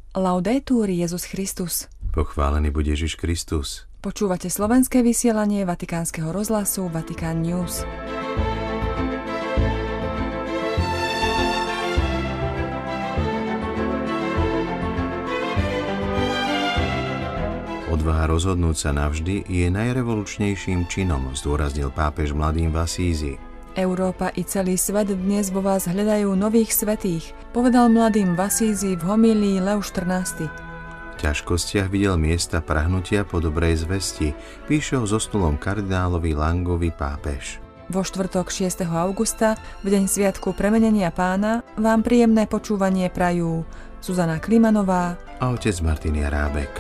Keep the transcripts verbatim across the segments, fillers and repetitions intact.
Laudetur Jesus Christus. Pochválený buď Ježiš Kristus. Počúvate slovenské vysielanie Vatikánskeho rozhlasu Vatikán News. Odvaha rozhodnúť sa navždy je najrevolučnejším činom, zdôraznil pápež mladým v Asízi. Európa i celý svet dnes vo vás hľadajú nových svätých, povedal mladým v Asízi v homílii Leo štrnásty. V ťažkostiach videl miesta prahnutia po dobrej zvesti, píše o zosnulom kardinálovi Langovi pápež. Vo štvrtok šiesteho augusta, v deň sviatku premenenia Pána, vám príjemné počúvanie prajú Zuzana Klimanová a otec Martin Jarábek.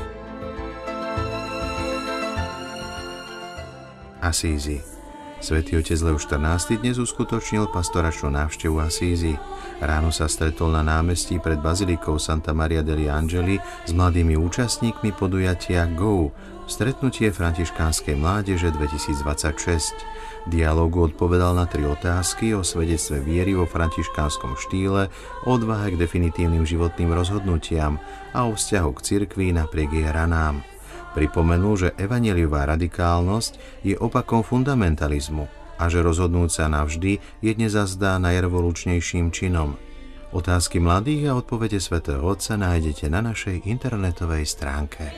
Asízi. Svätý otec Leo štrnásty dnes uskutočnil pastoračnú návštevu Asízi. Ráno sa stretol na námestí pred bazilikou Santa Maria degli Angeli s mladými účastníkmi podujatia Go, stretnutie františkánskej mládeže dvetisícdvadsaťšesť. V dialógu odpovedal na tri otázky o svedectve viery vo františkánskom štýle, o odvahe k definitívnym životným rozhodnutiam a o vzťahu k cirkvi napriek jej ranám. Pripomenul, že evanjeliová radikálnosť je opakom fundamentalizmu a že rozhodnúť sa navždy je dnes zazdá najrevolučnejším činom. Otázky mladých a odpovede svätého Otca nájdete na našej internetovej stránke.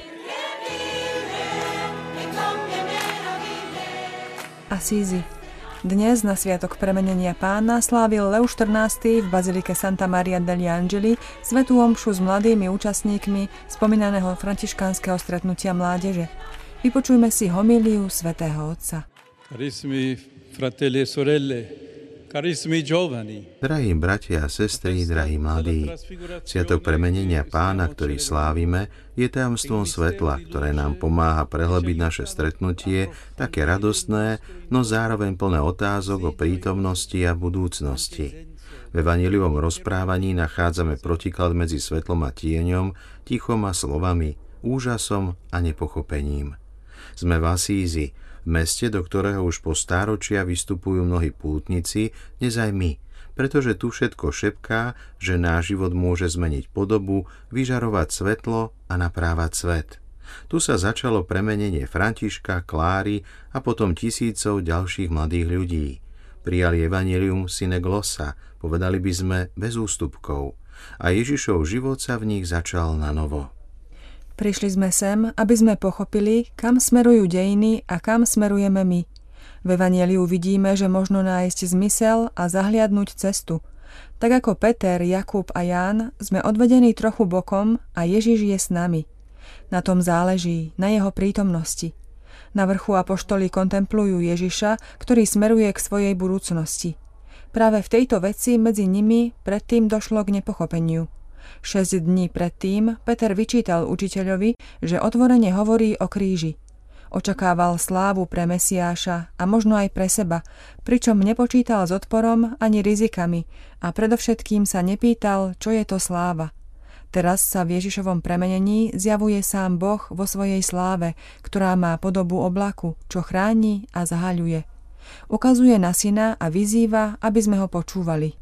Asízi. Dnes na sviatok premenenia Pána slávil Leo štrnásty v bazilike Santa Maria degli Angeli svätú omšu s mladými účastníkmi spomínaného františkánskeho stretnutia mládeže. Vypočujme si homíliu svätého Otca. Carissimi fratelli e sorelle, carissimi giovani. Drahí bratia a sestry, drahí mladí, sviatok premenenia Pána, ktorý slávime, je tajomstvom svetla, ktoré nám pomáha prehlbiť naše stretnutie, také radostné, no zároveň plné otázok o prítomnosti a budúcnosti. V evanjeliovom rozprávaní nachádzame protiklad medzi svetlom a tieňom, tichom a slovami, úžasom a nepochopením. Sme v Asízi, v meste, do ktorého už po stáročia vystupujú mnohí pútnici, dnes aj my, pretože tu všetko šepká, že náš život môže zmeniť podobu, vyžarovať svetlo a naprávať svet. Tu sa začalo premenenie Františka, Kláry a potom tisícov ďalších mladých ľudí. Prijali evanjelium sine glossa, povedali by sme bez ústupkov, a Ježišov život sa v nich začal na novo. Prišli sme sem, aby sme pochopili, kam smerujú dejiny a kam smerujeme my. V evanjeliu vidíme, že možno nájsť zmysel a zahliadnúť cestu. Tak ako Peter, Jakub a Ján sme odvedení trochu bokom a Ježiš je s nami. Na tom záleží, na jeho prítomnosti. Na vrchu apoštoli kontemplujú Ježiša, ktorý smeruje k svojej budúcnosti. Práve v tejto veci medzi nimi predtým došlo k nepochopeniu. Šesť dní predtým Peter vyčítal učiteľovi, že otvorene hovorí o kríži. Očakával slávu pre Mesiáša a možno aj pre seba, pričom nepočítal s odporom ani rizikami a predovšetkým sa nepýtal, čo je to sláva. Teraz sa v Ježišovom premenení zjavuje sám Boh vo svojej sláve, ktorá má podobu oblaku, čo chráni a zahaľuje. Ukazuje na syna a vyzýva, aby sme ho počúvali.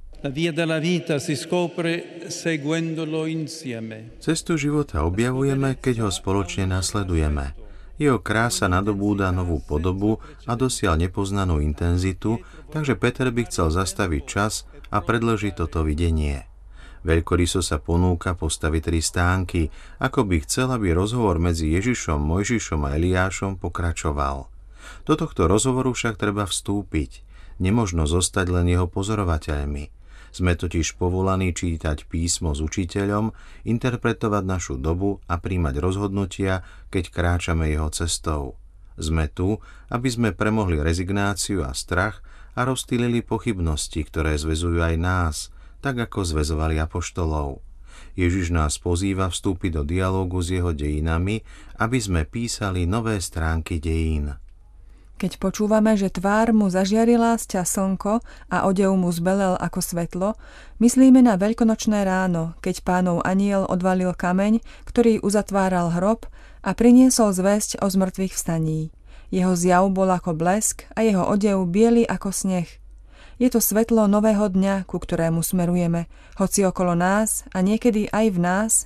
Cestu života objavujeme, keď ho spoločne nasledujeme. Jeho krása nadobúda novú podobu a dosiaľ nepoznanú intenzitu, takže Peter by chcel zastaviť čas a predĺžiť toto videnie. Veľkoryso sa ponúka postaviť tri stánky, ako by chcel, aby rozhovor medzi Ježišom, Mojžišom a Eliášom pokračoval. Do tohto rozhovoru však treba vstúpiť. Nemožno zostať len jeho pozorovateľmi. Sme totiž povolaní čítať písmo s učiteľom, interpretovať našu dobu a príjmať rozhodnutia, keď kráčame jeho cestou. Sme tu, aby sme premohli rezignáciu a strach a rozptýlili pochybnosti, ktoré zväzujú aj nás, tak ako zväzovali apoštolov. Ježiš nás pozýva vstúpiť do dialógu s jeho dejinami, aby sme písali nové stránky dejín. Keď počúvame, že tvár mu zažiarila sťa slnko a odev mu zbelel ako svetlo, myslíme na veľkonočné ráno, keď Pánov anjel odvalil kameň, ktorý uzatváral hrob a priniesol zvesť o zmrtvých vstaní. Jeho zjav bol ako blesk a jeho odev biely ako sneh. Je to svetlo nového dňa, ku ktorému smerujeme, hoci okolo nás a niekedy aj v nás